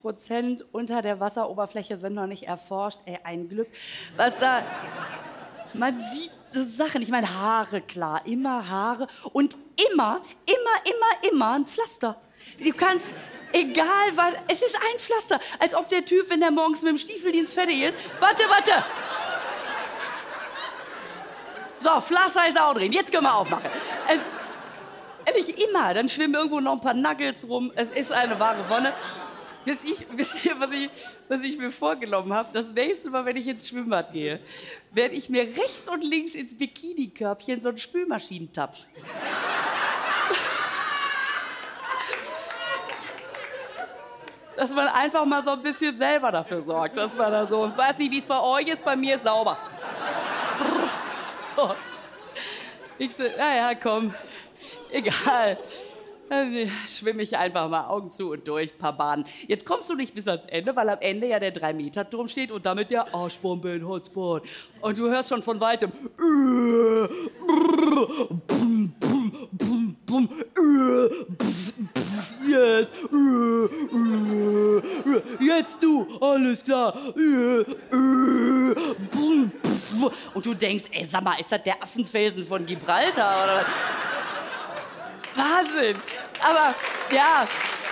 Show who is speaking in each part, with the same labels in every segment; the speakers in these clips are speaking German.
Speaker 1: Prozent unter der Wasseroberfläche sind noch nicht erforscht. Ey, ein Glück. Was da... Man sieht so Sachen. Ich meine, Haare, klar. Immer Haare. Und immer ein Pflaster. Du kannst... Egal, was... Es ist ein Pflaster. Als ob der Typ, wenn der morgens mit dem Stiefeldienst fertig ist... Warte! So, Pflaster ist auch drin. Jetzt können wir aufmachen. Ehrlich, immer. Dann schwimmen irgendwo noch ein paar Nuggets rum. Es ist eine wahre Wonne. Wisst ihr, was ich mir vorgenommen habe? Das nächste Mal, wenn ich ins Schwimmbad gehe, werde ich mir rechts und links ins Bikini-Körbchen so einen Spülmaschinentabs. Dass man einfach mal so ein bisschen selber dafür sorgt, dass man da so... Ich weiß nicht, wie es bei euch ist, bei mir ist sauber. Ich so, naja, komm, egal. Dann schwimme ich einfach mal Augen zu und durch, paar Bahnen. Jetzt kommst du nicht bis ans Ende, weil am Ende ja der 3-Meter-Turm steht und damit der Arschbombe in Hotspot. Und du hörst schon von weitem... Yes. Jetzt du, alles klar. Und du denkst, ey, sag mal, ist das der Affenfelsen von Gibraltar oder was? Wahnsinn. Aber, ja.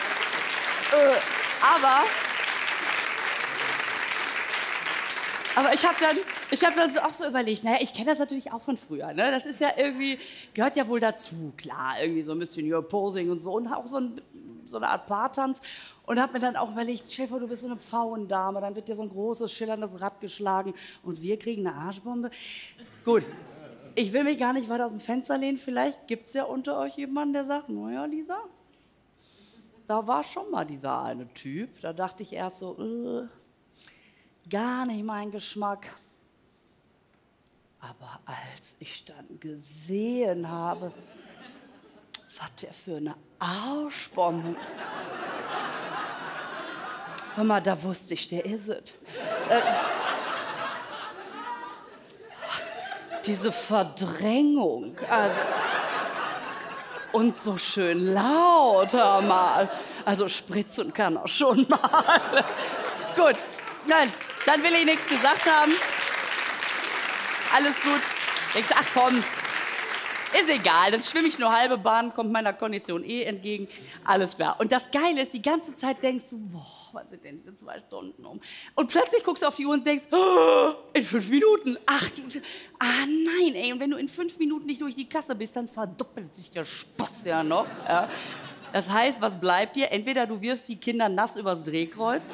Speaker 1: Aber ich hab dann so auch so überlegt, naja, ich kenne das natürlich auch von früher, ne? Das ist ja irgendwie, gehört ja wohl dazu, klar, irgendwie so ein bisschen hier Posing und so und auch so eine Art Paartanz. Und hab mir dann auch überlegt, Schäfer, du bist so eine Pfauendame, dann wird dir so ein großes, schillerndes Rad geschlagen und wir kriegen eine Arschbombe. Gut, ich will mich gar nicht weiter aus dem Fenster lehnen, vielleicht gibt's ja unter euch jemanden, der sagt, naja, Lisa, da war schon mal dieser eine Typ, da dachte ich erst so, gar nicht mein Geschmack. Aber als ich dann gesehen habe, was der für eine Arschbombe... Hör mal, da wusste ich, der ist es. Diese Verdrängung, also... Und so schön laut, hör mal. Also spritzen kann er schon mal. Gut, nein, dann will ich nichts gesagt haben. Alles gut. Ich sag, ach komm, ist egal, dann schwimme ich nur halbe Bahn, kommt meiner Kondition entgegen, alles klar. Und das Geile ist, die ganze Zeit denkst du, boah, was sind denn diese 2 Stunden um? Und plötzlich guckst du auf die Uhr und denkst, oh, in 5 Minuten, nein, ey, und wenn du in 5 Minuten nicht durch die Kasse bist, dann verdoppelt sich der Spaß ja noch. Ja. Das heißt, was bleibt dir? Entweder du wirfst die Kinder nass übers Drehkreuz,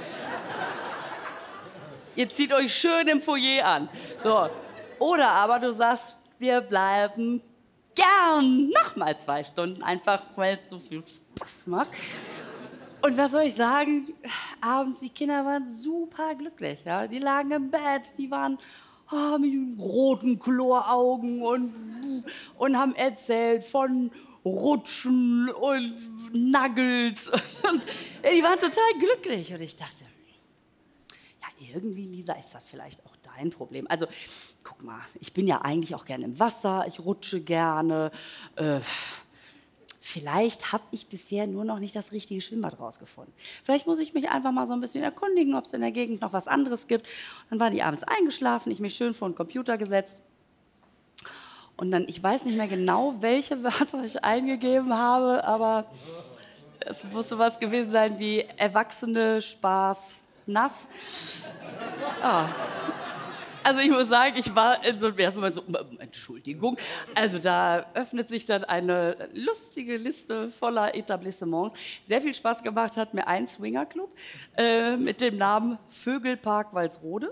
Speaker 1: ihr zieht euch schön im Foyer an. So. Oder aber du sagst, wir bleiben gern noch mal 2 Stunden, einfach weil es so viel Spaß macht. Und was soll ich sagen? Abends, die Kinder waren super glücklich. Ja? Die lagen im Bett, die waren mit roten Chloraugen und haben erzählt von Rutschen und Nuggets. Und die waren total glücklich. Und ich dachte, ja, irgendwie, Lisa, ist das vielleicht auch dein Problem. Also, guck mal, ich bin ja eigentlich auch gerne im Wasser, ich rutsche gerne. Vielleicht habe ich bisher nur noch nicht das richtige Schwimmbad rausgefunden. Vielleicht muss ich mich einfach mal so ein bisschen erkundigen, ob es in der Gegend noch was anderes gibt. Dann waren die abends eingeschlafen, ich mich schön vor den Computer gesetzt. Und dann, ich weiß nicht mehr genau, welche Wörter ich eingegeben habe, aber es muss sowas gewesen sein wie Erwachsene, Spaß, nass. Ah. Also ich muss sagen, ich war in so einem ersten Moment so, Entschuldigung, also da öffnet sich dann eine lustige Liste voller Etablissements. Sehr viel Spaß gemacht hat mir ein Swingerclub mit dem Namen Vögelpark Walsrode.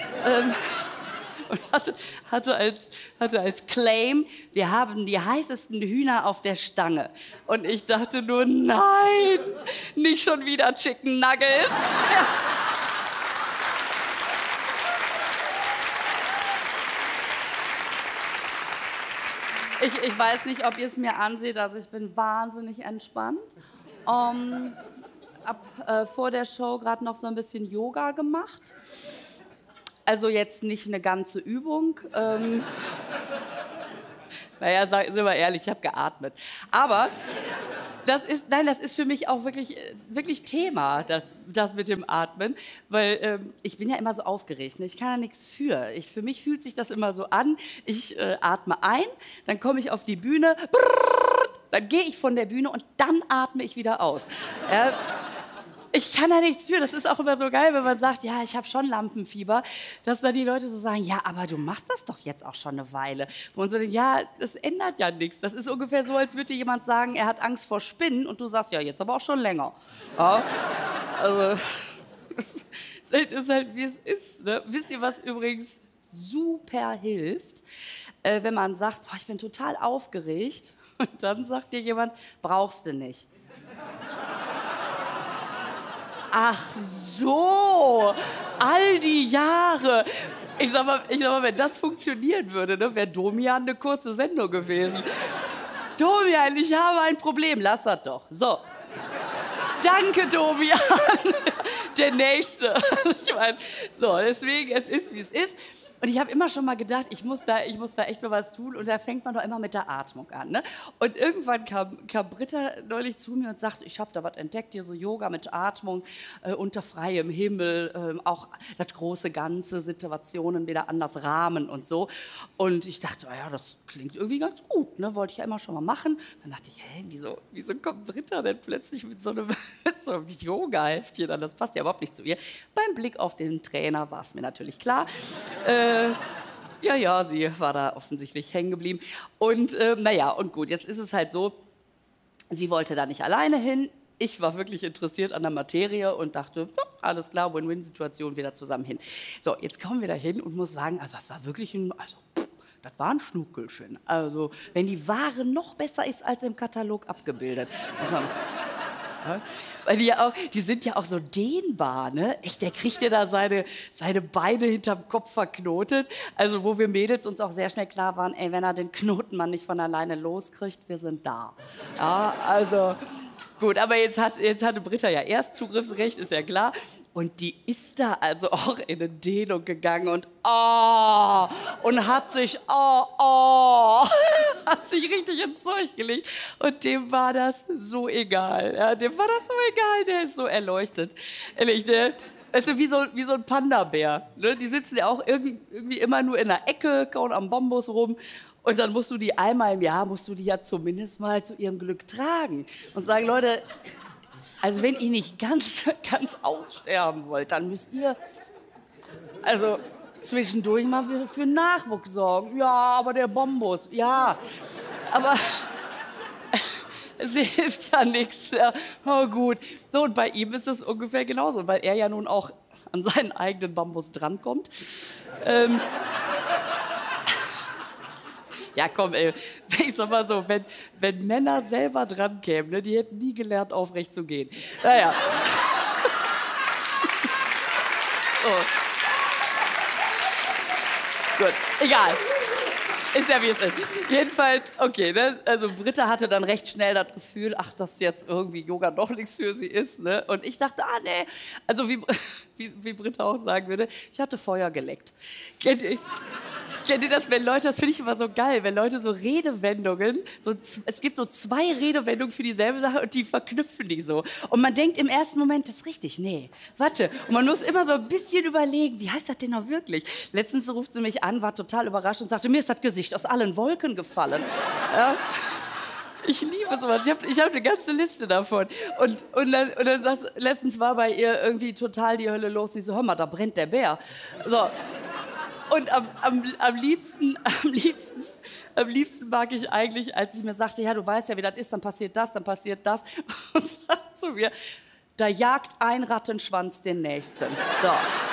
Speaker 1: Und hatte als Claim, wir haben die heißesten Hühner auf der Stange. Und ich dachte nur, nein, nicht schon wieder Chicken Nuggets. Ich weiß nicht, ob ihr es mir anseht, also ich bin wahnsinnig entspannt. Vor der Show gerade noch so ein bisschen Yoga gemacht. Also jetzt nicht eine ganze Übung. Naja, sind wir ehrlich, ich habe geatmet. Aber das ist für mich auch wirklich, wirklich Thema, das mit dem Atmen, weil ich bin ja immer so aufgeregt, ne? Ich kann ja nichts für. Für mich fühlt sich das immer so an, ich atme ein, dann komme ich auf die Bühne, brrr, dann gehe ich von der Bühne und dann atme ich wieder aus. Ich kann da nichts für. Das ist auch immer so geil, wenn man sagt, ja, ich habe schon Lampenfieber, dass dann die Leute so sagen, ja, aber du machst das doch jetzt auch schon eine Weile. Wo man so denkt, ja, das ändert ja nichts. Das ist ungefähr so, als würde dir jemand sagen, er hat Angst vor Spinnen und du sagst, ja, jetzt aber auch schon länger. Ja? Also, es ist halt, wie es ist. Ne? Wisst ihr, was übrigens super hilft? Wenn man sagt, boah, ich bin total aufgeregt und dann sagt dir jemand, brauchst du nicht. Ach so, all die Jahre. Ich sag mal, wenn das funktionieren würde, ne, wäre Domian eine kurze Sendung gewesen. Domian, ich habe ein Problem. Lass das doch. So. Danke, Domian. Der Nächste. Ich meine, so, deswegen, es ist, wie es ist. Und ich habe immer schon mal gedacht, ich muss da echt mal was tun. Und da fängt man doch immer mit der Atmung an. Ne? Und irgendwann kam Britta neulich zu mir und sagte, ich habe da was entdeckt, hier so Yoga mit Atmung, unter freiem Himmel, auch das große Ganze, Situationen wieder anders rahmen und so. Und ich dachte, oh ja, das klingt irgendwie ganz gut, ne? Wollte ich ja immer schon mal machen. Dann dachte ich, hä, wieso kommt Britta denn plötzlich mit so einem Yoga-Heftchen an? Das passt ja überhaupt nicht zu ihr. Beim Blick auf den Trainer war es mir natürlich klar. Ja, sie war da offensichtlich hängen geblieben. Und naja, und gut, jetzt ist es halt so, sie wollte da nicht alleine hin. Ich war wirklich interessiert an der Materie und dachte, alles klar, Win-Win-Situation, wieder zusammen hin. So, jetzt kommen wir da hin und muss sagen, also das war wirklich das war ein Schnuckelchen. Also, wenn die Ware noch besser ist als im Katalog abgebildet. Ja, weil die sind ja auch so dehnbar, ne? Echt, der kriegt ja da seine Beine hinterm Kopf verknotet. Also wo wir Mädels uns auch sehr schnell klar waren, ey, wenn er den Knoten mal nicht von alleine loskriegt, wir sind da. Ja, also gut, aber jetzt hatte Britta ja erst Zugriffsrecht, ist ja klar. Und die ist da also auch in eine Dehnung gegangen und hat sich richtig ins Zeug gelegt. Und dem war das so egal. Ja, dem war das so egal, der ist so erleuchtet. Ehrlich, der ist wie so ein Panda-Bär. Ne? Die sitzen ja auch irgendwie immer nur in der Ecke, kauen am Bambus rum. Und dann musst du die einmal im Jahr, ja zumindest mal zu ihrem Glück tragen. Und sagen, Leute, also wenn ihr nicht ganz aussterben wollt, dann müsst ihr also zwischendurch mal für Nachwuchs sorgen. Ja, aber der Bombus, ja. Aber es hilft ja nichts. Ja. Oh gut. So, und bei ihm ist es ungefähr genauso, weil er ja nun auch an seinen eigenen Bambus drankommt. Ja, komm, ey, ich sag mal so, wenn Männer selber dran kämen, ne, die hätten nie gelernt, aufrecht zu gehen. Naja. So. Gut, egal. Ist ja, wie es ist. Jedenfalls, okay, ne? Also Britta hatte dann recht schnell das Gefühl, ach, dass jetzt irgendwie Yoga doch nichts für sie ist. Ne? Und ich dachte, nee, also wie Britta auch sagen würde, ich hatte Feuer geleckt. Kennt ihr das, wenn Leute, das finde ich immer so geil, wenn Leute so Redewendungen, es gibt so 2 Redewendungen für dieselbe Sache und die verknüpfen die so. Und man denkt im ersten Moment, das ist richtig, nee, warte. Und man muss immer so ein bisschen überlegen, wie heißt das denn noch wirklich? Letztens ruft sie mich an, war total überrascht und sagte, mir ist das Gesicht aus allen Wolken gefallen. Ja. Ich liebe sowas. Ich hab eine ganze Liste davon. Und dann sagt, letztens war bei ihr irgendwie total die Hölle los. Und ich so, hör mal, da brennt der Bär. So. Und am liebsten mag ich eigentlich, als sie mir sagte, ja, du weißt ja, wie das ist, dann passiert das. Und sagt zu mir, da jagt ein Rattenschwanz den nächsten. So.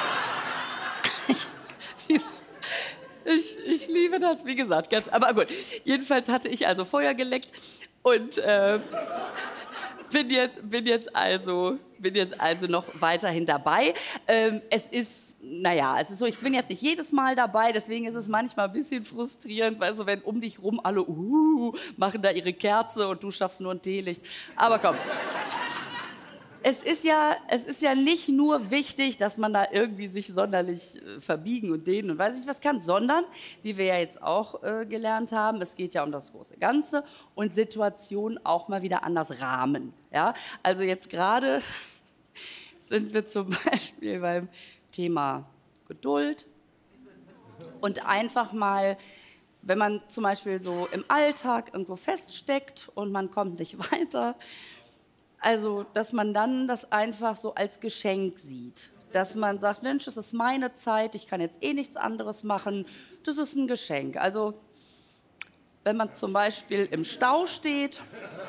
Speaker 1: Ich liebe das, wie gesagt. Aber gut, jedenfalls hatte ich also Feuer geleckt und bin jetzt also noch weiterhin dabei. Es ist so, ich bin jetzt nicht jedes Mal dabei, deswegen ist es manchmal ein bisschen frustrierend, weißt du, wenn um dich rum alle machen da ihre Kerze und du schaffst nur ein Teelicht. Aber komm. es ist ja nicht nur wichtig, dass man da irgendwie sich sonderlich verbiegen und dehnen und weiß nicht was kann, sondern, wie wir ja jetzt auch gelernt haben, es geht ja um das große Ganze und Situationen auch mal wieder anders rahmen. Ja? Also jetzt gerade sind wir zum Beispiel beim Thema Geduld und einfach mal, wenn man zum Beispiel so im Alltag irgendwo feststeckt und man kommt nicht weiter, also dass man dann das einfach so als Geschenk sieht. Dass man sagt, Mensch, es ist meine Zeit, ich kann jetzt eh nichts anderes machen, das ist ein Geschenk. Also wenn man zum Beispiel im Stau steht,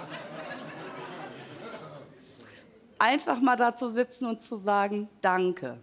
Speaker 1: einfach mal da zu sitzen und zu sagen, danke.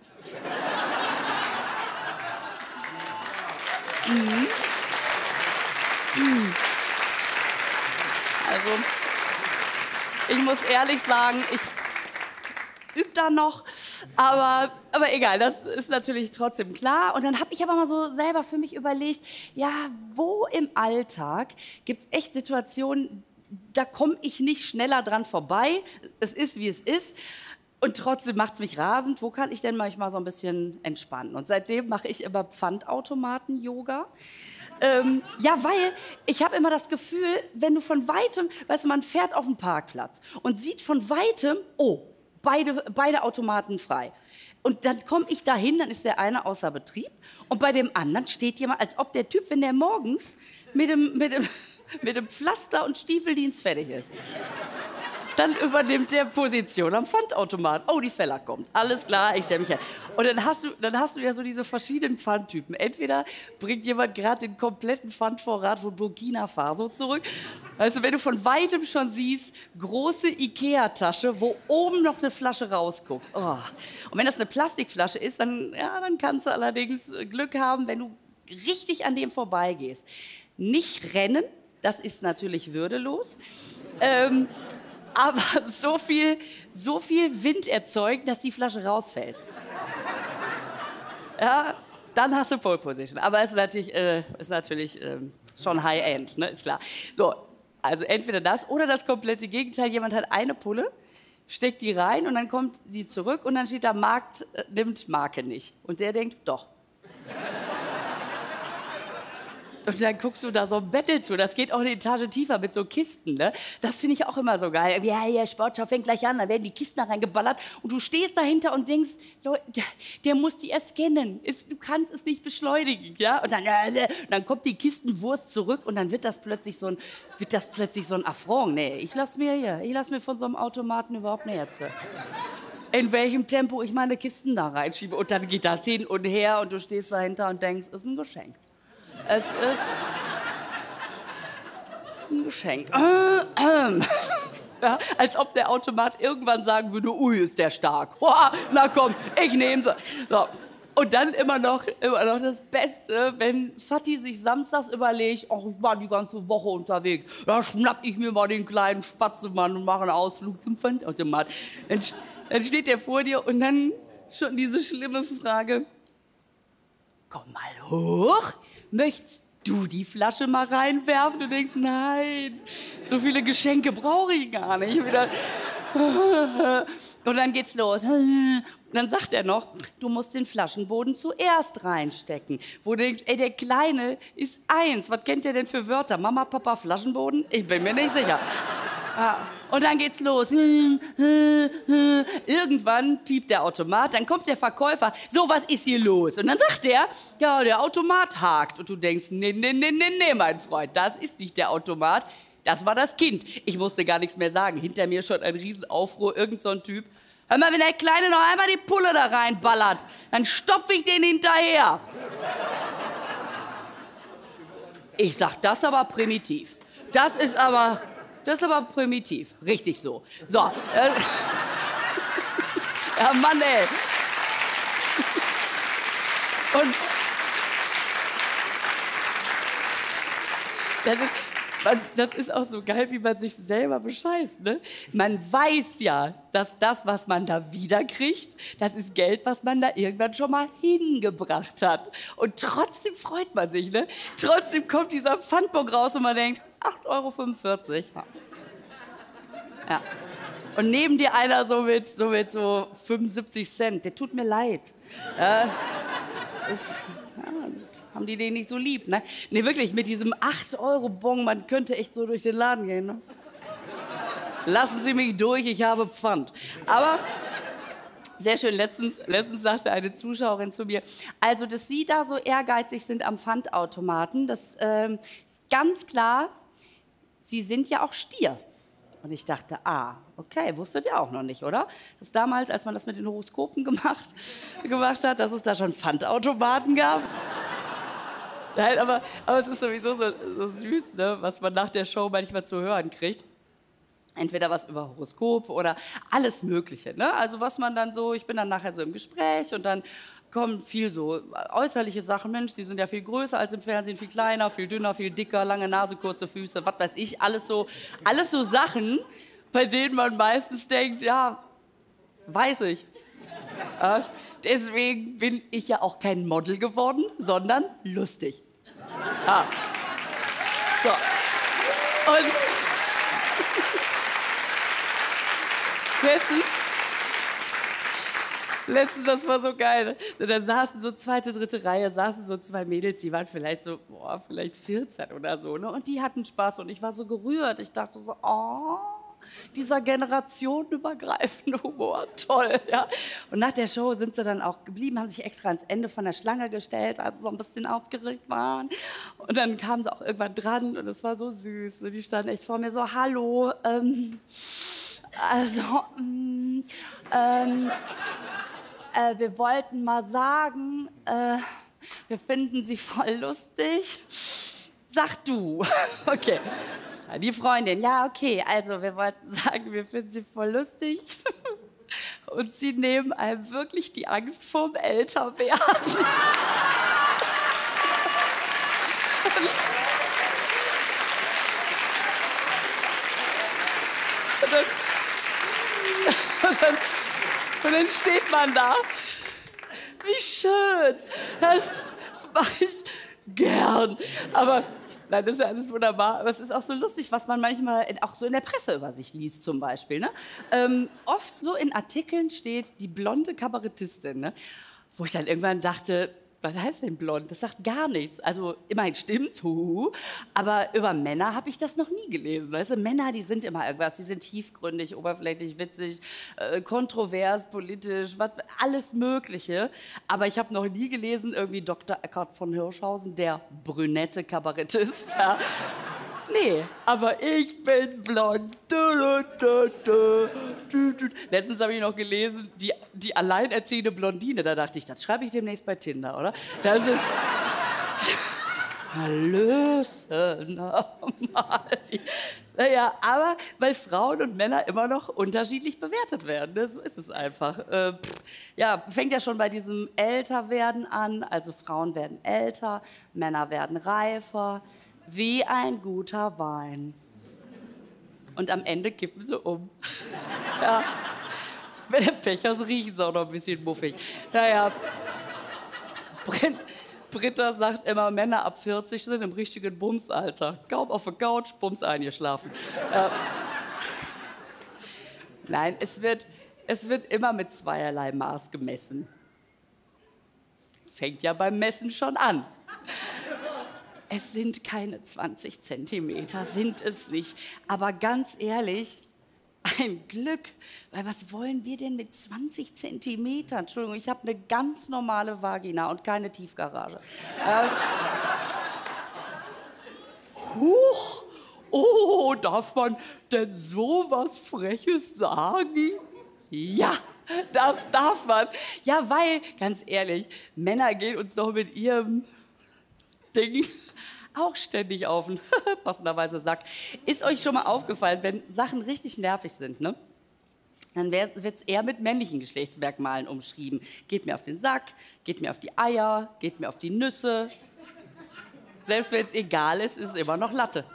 Speaker 1: Also, ich muss ehrlich sagen, ich übe da noch, aber egal, das ist natürlich trotzdem klar. Und dann habe ich aber mal so selber für mich überlegt, ja, wo im Alltag gibt es echt Situationen, da komme ich nicht schneller dran vorbei. Es ist, wie es ist. Und trotzdem macht es mich rasend. Wo kann ich denn manchmal so ein bisschen entspannen? Und seitdem mache ich immer Pfandautomaten-Yoga. Ja, weil ich habe immer das Gefühl, wenn du von Weitem, weißt du, man fährt auf den Parkplatz und sieht von Weitem, oh, beide Automaten frei. Und dann komme ich dahin, dann ist der eine außer Betrieb und bei dem anderen steht jemand, als ob der Typ, wenn der morgens mit dem Pflaster und Stiefeldienst fertig ist. Dann übernimmt der Position am Pfandautomat. Oh, die Feller kommt. Alles klar, ich stelle mich her. Und dann hast du ja so diese verschiedenen Pfandtypen. Entweder bringt jemand gerade den kompletten Pfandvorrat von Burkina Faso zurück. Also wenn du von weitem schon siehst, große Ikea-Tasche, wo oben noch eine Flasche rausguckt. Oh. Und wenn das eine Plastikflasche ist, dann kannst du allerdings Glück haben, wenn du richtig an dem vorbeigehst. Nicht rennen, das ist natürlich würdelos. Aber so viel Wind erzeugen, dass die Flasche rausfällt. Ja, dann hast du Pole Position. Aber es ist natürlich schon High-End, ne? Ist klar. So, also entweder das oder das komplette Gegenteil. Jemand hat eine Pulle, steckt die rein und dann kommt die zurück und dann steht da, Markt nimmt Marke nicht. Und der denkt, doch. Und dann guckst du da so ein Battle zu. Das geht auch eine Etage tiefer mit so Kisten. Ne? Das finde ich auch immer so geil. Ja, Sportschau fängt gleich an, dann werden die Kisten da reingeballert. Und du stehst dahinter und denkst, der muss die erst scannen. Du kannst es nicht beschleunigen. Ja? Und dann kommt die Kistenwurst zurück und dann wird das plötzlich so ein Affront. Nee, ich lass mir von so einem Automaten überhaupt nicht erzählen. In welchem Tempo ich meine Kisten da reinschiebe. Und dann geht das hin und her und du stehst dahinter und denkst, es ist ein Geschenk. Es ist ein Geschenk. Ja, als ob der Automat irgendwann sagen würde, ui, ist der stark. Hoa, na komm, ich nehme sie. So. Und dann immer noch das Beste, wenn Vati sich samstags überlegt, ach, ich war die ganze Woche unterwegs, da schnapp ich mir mal den kleinen Spatzemann und mache einen Ausflug zum Pfandautomat. Dann steht der vor dir und dann schon diese schlimme Frage, komm mal hoch. Möchtest du die Flasche mal reinwerfen? Du denkst, nein, so viele Geschenke brauche ich gar nicht. Und dann geht's los. Dann sagt er noch, du musst den Flaschenboden zuerst reinstecken. Wo du denkst, ey, der Kleine ist 1. Was kennt der denn für Wörter? Mama, Papa, Flaschenboden? Ich bin mir nicht sicher. Ja. Und dann geht's los. Irgendwann piept der Automat, dann kommt der Verkäufer. So, was ist hier los? Und dann sagt er, ja, der Automat hakt. Und du denkst, nee, mein Freund, das ist nicht der Automat. Das war das Kind. Ich musste gar nichts mehr sagen. Hinter mir schon ein Riesenaufruhr, irgend so ein Typ. Hör mal, wenn der Kleine noch einmal die Pulle da reinballert, dann stopf ich den hinterher. Ich sag, das ist aber primitiv. Das ist aber primitiv. Richtig so. So. Ja, Mann, ey. Und das ist auch so geil, wie man sich selber bescheißt. Ne? Man weiß ja, dass das, was man da wiederkriegt, das ist Geld, was man da irgendwann schon mal hingebracht hat. Und trotzdem freut man sich. Ne? Trotzdem kommt dieser Pfandbock raus und man denkt, 8,45 €. Ja. Und neben dir einer so mit so 75 Cent. Der tut mir leid. Ja, haben die den nicht so lieb, ne? Nee, wirklich, mit diesem 8-Euro-Bon, man könnte echt so durch den Laden gehen, ne? Lassen Sie mich durch, ich habe Pfand. Aber sehr schön, letztens sagte eine Zuschauerin zu mir, also, dass Sie da so ehrgeizig sind am Pfandautomaten, das ist ganz klar, Sie sind ja auch Stier. Und ich dachte, okay, wusstet ihr auch noch nicht, oder? Dass damals, als man das mit den Horoskopen gemacht hat, dass es da schon Pfandautomaten gab. Nein, aber es ist sowieso so süß, ne, was man nach der Show manchmal zu hören kriegt. Entweder was über Horoskop oder alles Mögliche, ne? Also was man dann so, ich bin dann nachher so im Gespräch und dann kommen viel so äußerliche Sachen. Mensch, die sind ja viel größer als im Fernsehen, viel kleiner, viel dünner, viel dicker, lange Nase, kurze Füße, was weiß ich. Alles so Sachen, bei denen man meistens denkt, ja, weiß ich. Ja, deswegen bin ich ja auch kein Model geworden, sondern lustig. Ja. So. Und letztens, das war so geil. Dann saßen so zweite, dritte Reihe, saßen so zwei Mädels, die waren vielleicht so, vielleicht 14 oder so, ne? Und die hatten Spaß und ich war so gerührt. Ich dachte so, dieser generationenübergreifende Humor, toll, ja. Und nach der Show sind sie dann auch geblieben, haben sich extra ans Ende von der Schlange gestellt, weil sie so ein bisschen aufgeregt waren. Und dann kamen sie auch irgendwann dran und es war so süß. Die standen echt vor mir so, hallo, wir wollten mal sagen, wir finden Sie voll lustig. Sag du. Okay. Die Freundin, ja, okay, also wir wollten sagen, wir finden Sie voll lustig. Und Sie nehmen einem wirklich die Angst vorm Älterwerden. Und dann steht man da. Wie schön. Das mache ich gern. Aber nein, das ist ja alles wunderbar. Aber es ist auch so lustig, was man manchmal auch so in der Presse über sich liest zum Beispiel. Ne? Oft so in Artikeln steht die blonde Kabarettistin. Ne? Wo ich dann irgendwann dachte, was heißt denn blond? Das sagt gar nichts. Also immerhin stimmt's, aber über Männer habe ich das noch nie gelesen. Weißt du, Männer, die sind immer irgendwas, die sind tiefgründig, oberflächlich, witzig, kontrovers, politisch, alles Mögliche. Aber ich habe noch nie gelesen, irgendwie Dr. Eckhard von Hirschhausen, der brünette Kabarettist. Ja. Nee, aber ich bin blond. Letztens habe ich noch gelesen, die alleinerziehende Blondine. Da dachte ich, das schreibe ich demnächst bei Tinder, oder? Hallöchen. Naja, aber weil Frauen und Männer immer noch unterschiedlich bewertet werden. Ne? So ist es einfach. Ja, fängt ja schon bei diesem Älterwerden an. Also Frauen werden älter, Männer werden reifer. Wie ein guter Wein. Und am Ende kippen sie um. Ja. Wenn der Pech hast, riechen sie auch noch ein bisschen muffig. Naja, Britta sagt immer, Männer ab 40 sind im richtigen Bumsalter. Kaum auf der Couch, Bums eingeschlafen. Nein, es wird immer mit zweierlei Maß gemessen. Fängt ja beim Messen schon an. Es sind keine 20 Zentimeter, sind es nicht. Aber ganz ehrlich, ein Glück. Weil was wollen wir denn mit 20 Zentimetern? Entschuldigung, ich habe eine ganz normale Vagina und keine Tiefgarage. Huch! Oh, darf man denn so was Freches sagen? Ja, das darf man. Ja, weil, ganz ehrlich, Männer gehen uns doch mit ihrem Ding auch ständig auf den passenderweise Sack. Ist euch schon mal aufgefallen, wenn Sachen richtig nervig sind, ne? Dann wird es eher mit männlichen Geschlechtsmerkmalen umschrieben. Geht mir auf den Sack, geht mir auf die Eier, geht mir auf die Nüsse. Selbst wenn es egal ist, ist es immer noch Latte.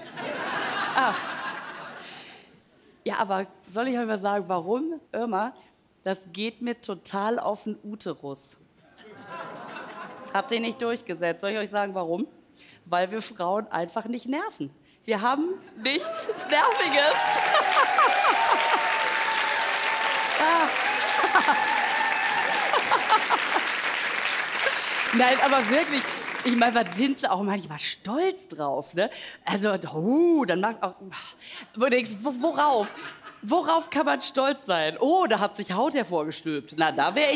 Speaker 1: Ja, aber soll ich euch mal sagen, warum? Irma, das geht mir total auf den Uterus. Habt ihr nicht durchgesetzt. Soll ich euch sagen, warum? Weil wir Frauen einfach nicht nerven. Wir haben nichts Nerviges. Nein, aber wirklich, ich meine, was sind sie auch manchmal stolz drauf, ne? Also, dann macht auch, wo du denkst, worauf? Worauf kann man stolz sein? Oh, da hat sich Haut hervorgestülpt. Na, da wäre ich...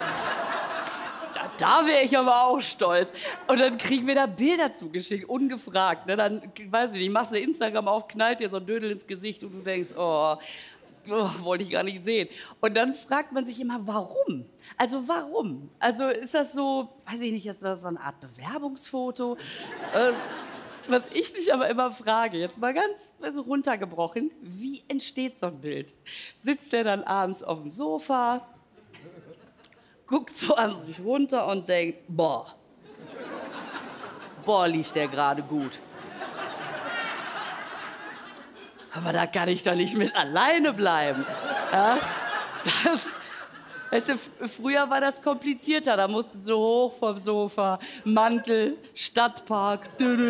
Speaker 1: Da wäre ich aber auch stolz. Und dann kriegen wir da Bilder zugeschickt, ungefragt. Ne? Dann, weiß ich nicht, machst du Instagram auf, knallt dir so ein Dödel ins Gesicht und du denkst, wollte ich gar nicht sehen. Und dann fragt man sich immer, warum? Also warum? Also ist das so, weiß ich nicht, ist das so eine Art Bewerbungsfoto? Was ich mich aber immer frage, jetzt mal ganz runtergebrochen, wie entsteht so ein Bild? Sitzt der dann abends auf dem Sofa, guckt so an sich runter und denkt, boah, lief der gerade gut. Aber da kann ich doch nicht mit alleine bleiben. Ja? Weißt du, früher war das komplizierter. Da mussten sie hoch vom Sofa, Mantel, Stadtpark.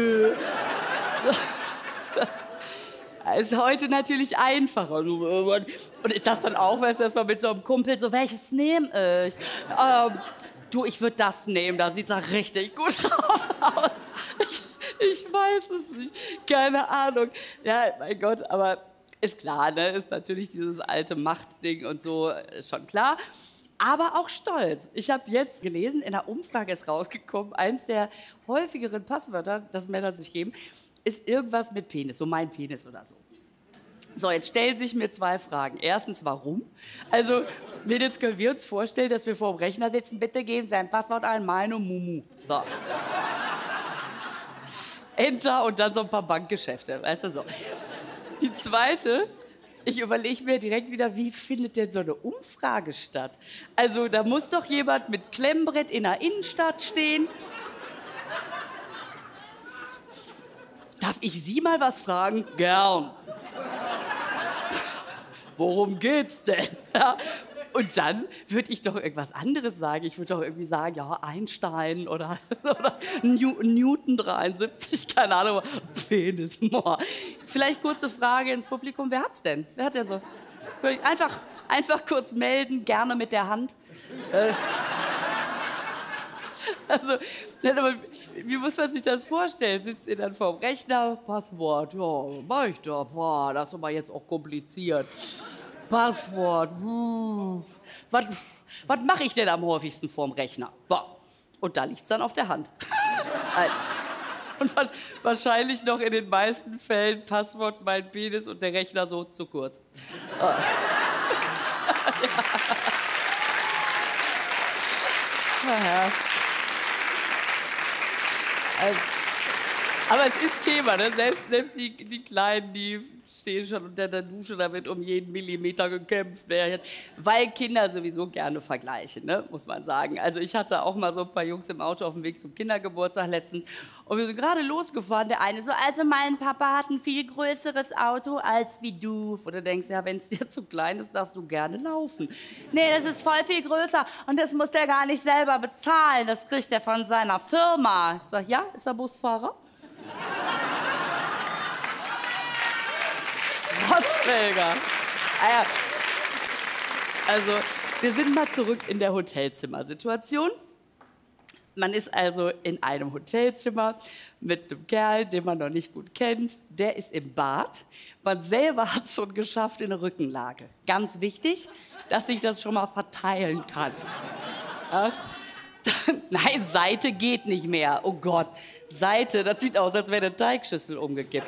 Speaker 1: Das ist heute natürlich einfacher. Und ist das dann auch, weißt du, dass man mit so einem Kumpel so, welches nehme ich? Du, ich würde das nehmen, da sieht er richtig gut drauf aus. Ich weiß es nicht, keine Ahnung. Ja, mein Gott, aber ist klar, ne? Ist natürlich dieses alte Machtding und so, ist schon klar. Aber auch stolz. Ich habe jetzt gelesen, in der Umfrage ist rausgekommen, eins der häufigeren Passwörter, das Männer sich geben, ist irgendwas mit Penis, so mein Penis oder so. So, jetzt stellen sich mir zwei Fragen. Erstens, warum? Also, Mädels, können wir uns vorstellen, dass wir vor dem Rechner sitzen, bitte geben Sie ein Passwort ein, meine Mumu. So. Enter und dann so ein paar Bankgeschäfte, weißt du so. Die zweite, ich überlege mir direkt wieder, wie findet denn so eine Umfrage statt? Also da muss doch jemand mit Klemmbrett in der Innenstadt stehen. Darf ich Sie mal was fragen? Gern. Worum geht's denn? Ja. Und dann würde ich doch irgendwas anderes sagen. Ich würde doch irgendwie sagen, ja, Einstein oder Newton 73, keine Ahnung, Penis. Vielleicht kurze Frage ins Publikum, wer hat's denn? Wer hat denn so? Einfach kurz melden, gerne mit der Hand. Also, aber wie muss man sich das vorstellen? Sitzt ihr dann vorm Rechner, Passwort, ja, mach ich doch, boah, das ist aber jetzt auch kompliziert. Passwort, was mache ich denn am häufigsten vorm Rechner? Boah. Und da liegt's dann auf der Hand. Und wahrscheinlich noch in den meisten Fällen Passwort, mein Penis und der Rechner so zu kurz. Ja. Naja. Aber es ist Thema, ne? Selbst die Kleinen, die stehen schon unter der Dusche, da wird um jeden Millimeter gekämpft, weil Kinder sowieso gerne vergleichen, ne? Muss man sagen. Also ich hatte auch mal so ein paar Jungs im Auto auf dem Weg zum Kindergeburtstag letztens und wir sind gerade losgefahren, der eine so, also mein Papa hat ein viel größeres Auto als wie du. Und du denkst, ja, wenn es dir zu klein ist, darfst du gerne laufen. Nee, das ist voll viel größer und das muss der gar nicht selber bezahlen, das kriegt er von seiner Firma. Ich sag, ja, ist er Busfahrer? Rotzfelger. Ah ja. Also, wir sind mal zurück in der Hotelzimmersituation. Man ist also in einem Hotelzimmer mit einem Kerl, den man noch nicht gut kennt. Der ist im Bad. Man selber hat es schon geschafft in eine Rückenlage. Ganz wichtig, dass ich das schon mal verteilen kann. Ja? Nein, Seite geht nicht mehr. Oh Gott, Seite, das sieht aus, als wäre eine Teigschüssel umgekippt.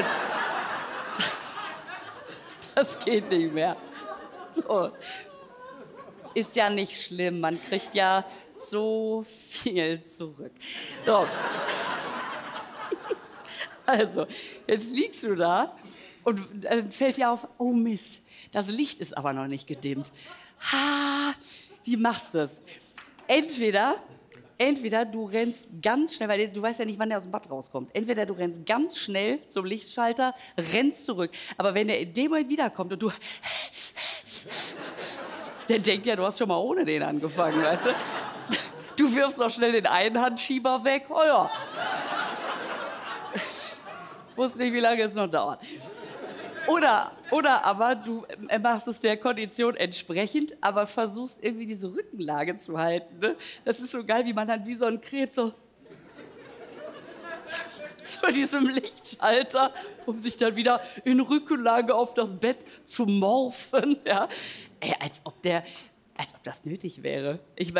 Speaker 1: Das geht nicht mehr. So. Ist ja nicht schlimm, man kriegt ja so viel zurück. So. Also, jetzt liegst du da und dann fällt dir auf, oh Mist, das Licht ist aber noch nicht gedimmt. Wie machst du es? Entweder du rennst ganz schnell, weil du weißt ja nicht, wann der aus dem Bad rauskommt. Entweder du rennst ganz schnell zum Lichtschalter, rennst zurück. Aber wenn der in dem Moment wiederkommt und du... Der denkt ja, du hast schon mal ohne den angefangen, weißt du? Du wirfst noch schnell den Einhandschieber weg. Oh ja. Ich wusste nicht, wie lange es noch dauert. Oder Oder aber du machst es der Kondition entsprechend, aber versuchst irgendwie diese Rückenlage zu halten. Ne? Das ist so geil, wie man dann wie so ein Krebs so zu diesem Lichtschalter, um sich dann wieder in Rückenlage auf das Bett zu morphen. Ja? Ey, als ob das nötig wäre. Ich meine,